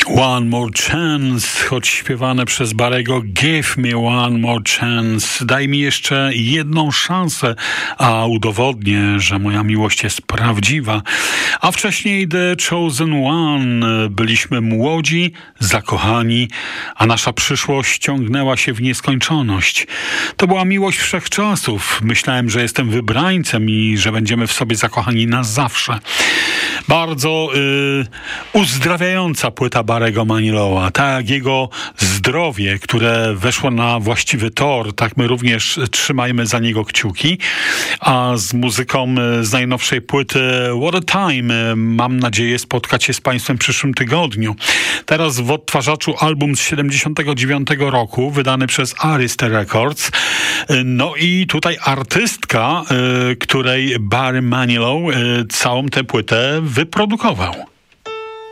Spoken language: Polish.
One More Chance, choć śpiewane przez Barry'ego Give Me One More Chance. Daj mi jeszcze jedną szansę, a udowodnię, że moja miłość jest prawdziwa. A wcześniej The Chosen One. Byliśmy młodzi, zakochani, a nasza przyszłość ciągnęła się w nieskończoność. To była miłość wszechczasów. Myślałem, że jestem wybrańcem i że będziemy w sobie zakochani na zawsze. Bardzo uzdrawiająca płyta Barry'ego Manilowa. Tak jak jego zdrowie, które weszło na właściwy tor, tak my również trzymajmy za niego kciuki. A z muzyką z najnowszej płyty What a Time mam nadzieję spotkać się z Państwem w przyszłym tygodniu. Teraz w odtwarzaczu album z 79 roku, wydany przez Arista Records. No i tutaj artystka, której Barry Manilow całą tę płytę wyprodukował.